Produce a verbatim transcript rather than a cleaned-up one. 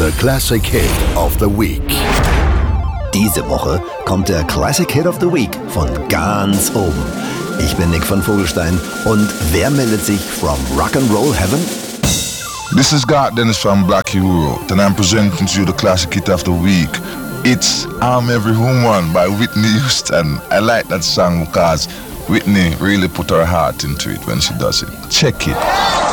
The Classic Hit of the Week. Diese Woche kommt der Classic Hit of the Week von ganz oben. Ich bin Nick von Vogelstein und wer meldet sich from Rock'n'Roll Heaven? This is Garth Dennis from Black Hero, and I'm presenting to you the Classic Hit of the Week. It's I'm Every Woman by Whitney Houston. I like that song because Whitney really put her heart into it when she does it. Check it.